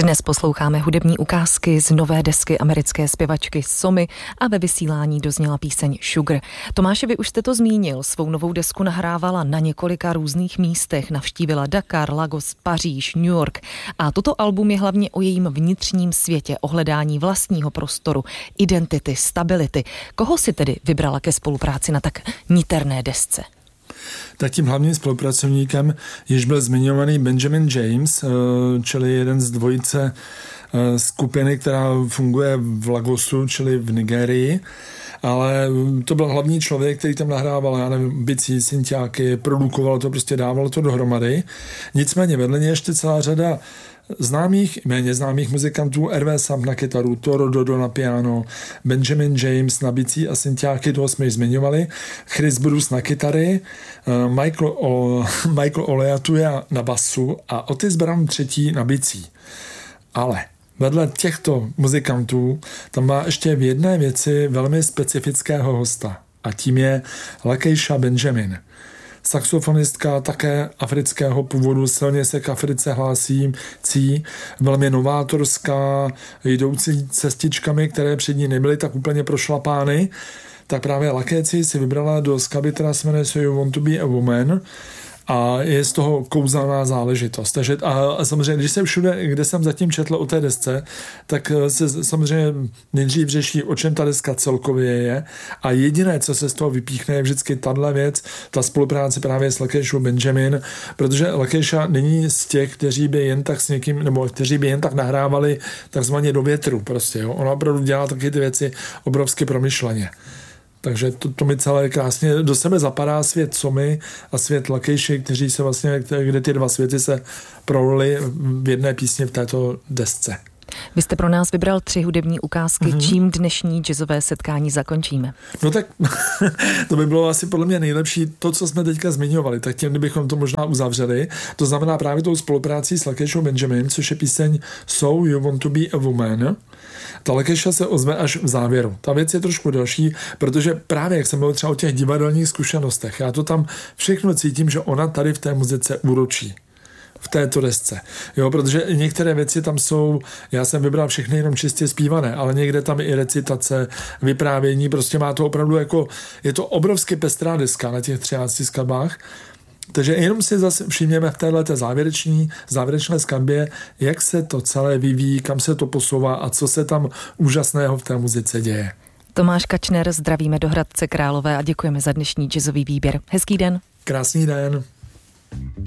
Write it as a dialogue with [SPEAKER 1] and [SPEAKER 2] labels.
[SPEAKER 1] Dnes posloucháme hudební ukázky z nové desky americké zpěvačky Somy a ve vysílání dozněla píseň Sugar. Tomáši, vy už jste to zmínil, svou novou desku nahrávala na několika různých místech, navštívila Dakar, Lagos, Paříž, New York a toto album je hlavně o jejím vnitřním světě, o hledání vlastního prostoru, identity, stability. Koho si tedy vybrala ke spolupráci na tak niterné desce?
[SPEAKER 2] Tak tím hlavním spolupracovníkem již byl zmiňovaný Benjamin James, čili jeden z dvojice skupiny, která funguje v Lagosu, čili v Nigérii. Ale to byl hlavní člověk, který tam nahrával, já nevím, bicí, synťáky, produkoval to, prostě dával to dohromady. Nicméně vedle něj ještě celá řada známých, méně známých muzikantů, R.V. Sam na kytaru, Toro Dodo na piano, Benjamin James na bicí a synťáky, toho jsme již zmiňovali, Chris Bruce na kytary, Michael Oleatuja na basu a Otis Brown III na bicí. Ale vedle těchto muzikantů tam má ještě v jedné věci velmi specifického hosta a tím je Lakeisha Benjamin. Saxofonistka také afrického původu, silně se k Africe hlásí, velmi novátorská, jdoucí cestičkami, které před ní nebyly tak úplně prošlapány, tak právě Lakéci si vybrala do skladby, která se jmenuje So You Want to Be a Woman, a je z toho kouzelná záležitost. Takže a samozřejmě, když jsem všude, kde jsem zatím četl o té desce, tak se samozřejmě nejdřív řeší, o čem ta deska celkově je a jediné, co se z toho vypíchne, je vždycky tahle věc, ta spolupráce právě s Lakeishou Benjamin, protože Lakeisha není z těch, kteří by jen tak s někým, nebo kteří by jen tak nahrávali takzvaně do větru prostě, jo. Ona opravdu dělá taky ty věci obrovsky promyšleně. Takže to mi celé krásně do sebe zapadá svět Somy a svět Lakeiši, kteří se vlastně, kde ty dva světy se prolily v jedné písni v této desce.
[SPEAKER 1] Vy jste pro nás vybral 3 hudební ukázky. Čím dnešní jazzové setkání zakončíme?
[SPEAKER 2] No tak to by bylo asi podle mě nejlepší to, co jsme teďka zmiňovali, tak tím bychom to možná uzavřeli. To znamená právě tou spoluprácí s Lakeishou Benjamin, což je píseň So You Want to Be a Woman. Ta Lakeisha se ozve až v závěru. Ta věc je trošku delší, protože právě jak jsem byl třeba o těch divadelních zkušenostech, já to tam všechno cítím, že ona tady v té muzice úročí. V této desce. Jo, protože některé věci tam jsou, já jsem vybral všechny jenom čistě zpívané, ale někde tam i recitace, vyprávění, prostě má to opravdu jako, je to obrovsky pestrá deska na těch 13 skladbách. Takže jenom si zase všimněme v téhleté závěrečné skladbě, jak se to celé vyvíjí, kam se to posouvá a co se tam úžasného v té muzice děje.
[SPEAKER 1] Tomáš Kačner, zdravíme do Hradce Králové a děkujeme za dnešní jazzový výběr. Hezký den.
[SPEAKER 2] Krásný den.